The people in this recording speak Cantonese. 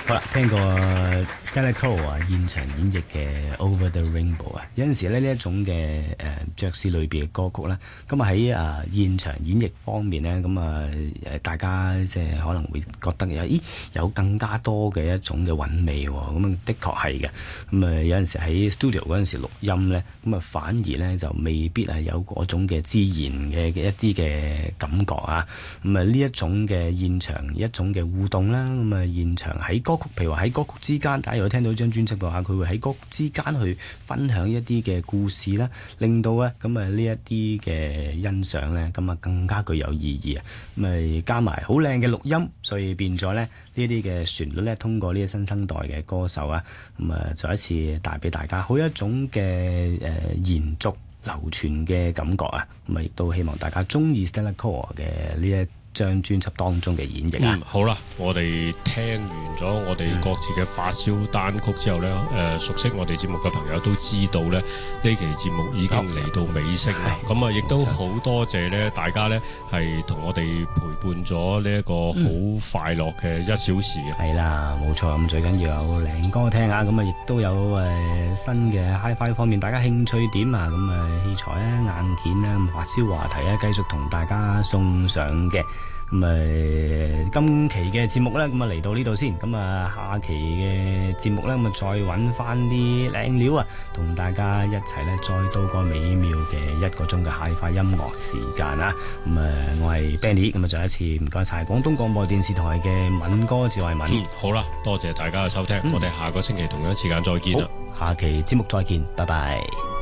好啦，聽過 Stella Cole 啊現場演繹嘅 Over the Rainbow 啊，有陣時咧呢一種嘅爵士類別嘅歌曲咧，咁啊喺現場演繹方面咧，咁啊大家即係可能會覺得有更加多嘅一種嘅韻味喎，咁啊的確係嘅，咁啊有陣時喺 studio 嗰陣時錄音咧，咁啊反而咧就未必係有嗰種嘅自然嘅一啲嘅感覺啊，咁啊呢一種嘅現場一種嘅互動啦，咁啊現場喺歌曲，譬如話喺歌曲之間，大家如果聽到張專輯嘅話，佢會喺歌曲之間去分享一啲嘅故事啦，令到咧咁啊呢一啲嘅欣賞咧，咁啊更加具有意義啊！咁啊加埋好靚嘅錄音，所以變咗咧呢啲嘅旋律咧，通過呢啲新生代嘅歌手啊，咁啊再一次帶俾大家好一種嘅延續流傳嘅感覺啊！咁啊亦都希望大家中意 Stella Cole 嘅呢一張專輯當中嘅演繹啊！ 好啦，我哋聽完咗我哋各自嘅發燒單曲之後呢，熟悉我哋節目嘅朋友都知道呢，呢期節目已經嚟到尾聲啦。咁啊，亦都好多謝呢大家呢係同我哋陪伴咗呢一個好快樂嘅1小時。 係啦，冇錯。咁最緊要有靚歌聽下，咁啊亦都有新嘅 Hi-Fi 方面，大家興趣點啊？咁啊器材啊、硬件啊、發燒話題啊，繼續同大家送上嘅。咁今期嘅節目呢，咁啊嚟到呢度先。咁啊下期嘅節目呢，咁啊再揾翻啲靚料啊，同大家一齊呢，再度過美妙嘅1個鐘嘅 Hi-Fi 音樂時間啊！咁我係 Benny，咁啊再一次唔該晒廣東廣播電視台嘅敏哥趙慧敏。 好啦，多謝大家嘅收聽，我哋下個星期同樣時間再見啦。 下期節目再見，拜拜。